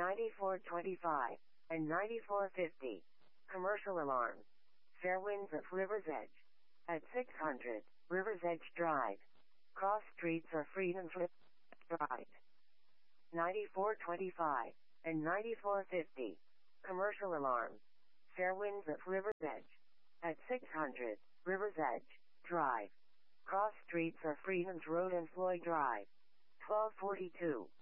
9425, and 9450. Commercial alarm. Fair winds at River's Edge. At 600, River's Edge Drive. Cross streets are Freedom's Drive. 9425, and 9450. Commercial alarm. Fair winds at River's Edge. At 600, River's Edge Drive. Cross streets are Freedom's Road and Floyd Drive. 1242.